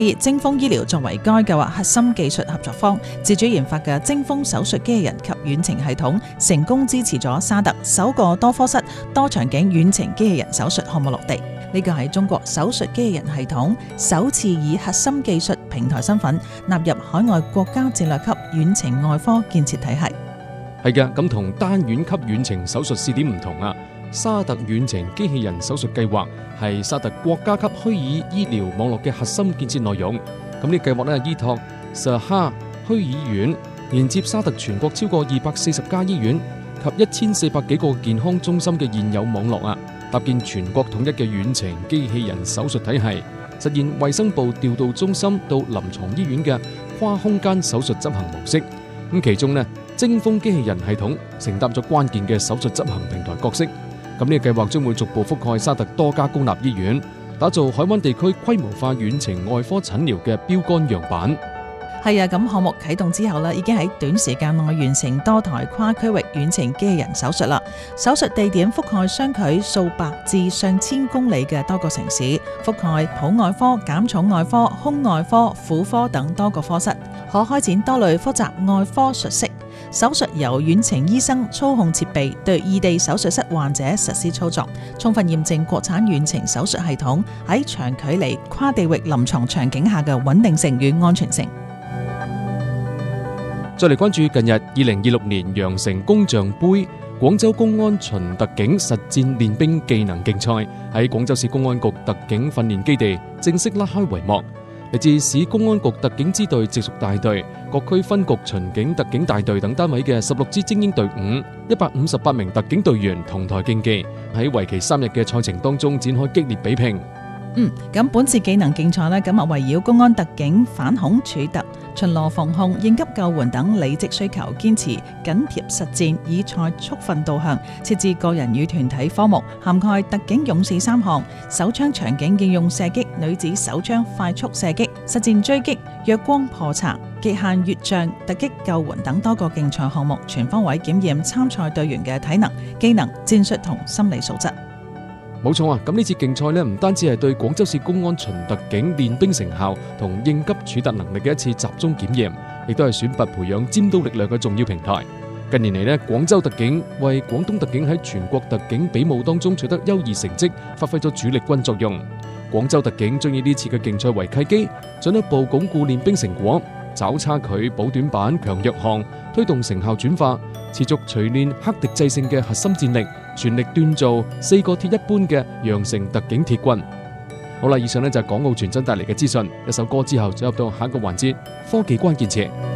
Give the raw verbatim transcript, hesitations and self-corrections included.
以精鋒醫療作為該計劃核心技術合作方，自主研發嘅精鋒手術機器人及遠程系統，成功支持咗沙特首個多科室、多場景遠程機器人手術項目落地。呢個係中國手術機器人系統首次以核心技術平台身份納入海外國家戰略級遠程外科建設體系。 係嘅，咁同單遠級遠程手術試點唔同啊。沙特遠程機器人手術計劃係沙特國家級虛擬醫療網絡嘅核心建設內容。咁呢計劃呢，依託 Saha 虛擬醫院，連接沙特全國超過二百四十家醫院及一千四百幾個健康中心嘅現有網絡啊，搭建全國統一嘅遠程機器人手術體系，實現衛生部調度中心到臨床醫院嘅跨空間手術執行模式。咁其中呢，精鋒機器人系統承擔咗關鍵嘅手術執行平台角色。咁呢個計劃將會逐步覆蓋沙特多家公立醫院，打造海灣地區規模化遠程外科診療嘅標杆樣板。 係啊，咁項目啟動之後呢，已經喺短時間內完成多台跨區域遠程機器人手術啦。手術地點覆蓋相距數百至上千公里嘅多個城市，覆蓋普外科、減重外科、胸外科、婦科等多個科室，可開展多類複雜外科術式。手術由遠程醫生操控設備對異地手術室患者實施操作，充分驗證國產遠程手術系統喺長距離跨地域臨床場景下嘅穩定性與安全性。 再嚟關注近日二零二六年羊城工匠杯廣州公安巡特警實戰練兵技能競賽喺廣州市公安局特警訓練基地正式拉開帷幕。嚟自市公安局特警支隊直屬大隊、各區分局巡警特警大隊等單位嘅十六支精英隊伍，一百五十八名特警隊員同台競技，喺為期三日嘅賽程當中展開激烈比拼。 嗯，咁本次技能競賽呢，咁啊圍繞公安特警反恐處突、巡邏防控、應急救援等履職需求，堅持緊貼實戰，以賽速訓導向，設置個人與團體科目，涵蓋特警勇士三項、手槍場景應用射擊、女子手槍快速射擊、實戰追擊、弱光破賊、極限越障、突擊救援等多個競賽項目，全方位檢驗參賽隊員嘅體能、機能、戰術同心理素質。 冇錯啊！咁呢次競賽呢，唔單止係對廣州市公安巡特警練兵成效同應急處突能力嘅一次集中檢驗，亦都係選拔培養尖刀力量嘅重要平台。近年嚟呢，廣州特警為廣東特警喺全國特警比武當中取得優異成績，發揮咗主力軍作用。廣州特警將以呢次嘅競賽為契機，進一步鞏固練兵成果，找差距、補短板、強弱項，推動成效轉化，持續錘煉克敵制勝嘅核心戰力，全力鍛造四個鐵一般嘅羊城特警鐵軍。好啦，以上呢就係港澳傳真帶嚟嘅資訊。一首歌之後，就入到下一個環節，科技關鍵詞。